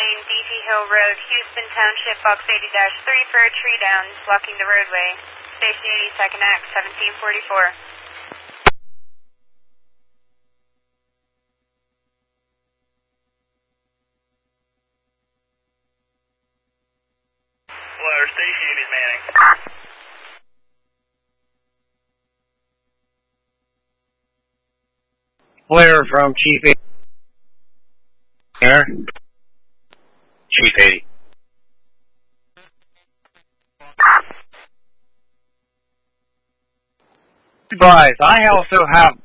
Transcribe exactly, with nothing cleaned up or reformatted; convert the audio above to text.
lane, D T Hill Road, Houston Township, box eighty dash three for a tree down, blocking the roadway. Station eighty, second act, seventeen forty-four. Water Station Unit Manning. Flare from Chief eighty. Here. Chief eighty. Advise, I also have